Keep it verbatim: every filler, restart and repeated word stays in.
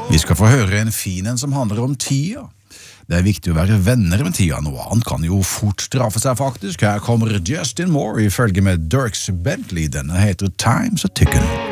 Vi skal få høre en fin en som handler om tida. Det er viktig å være venner med tida, noe annet kan jo fort straffe seg faktisk. Her kommer Justin Moore i følge med Dierks Bentley, denne heter Time's a Tickin'.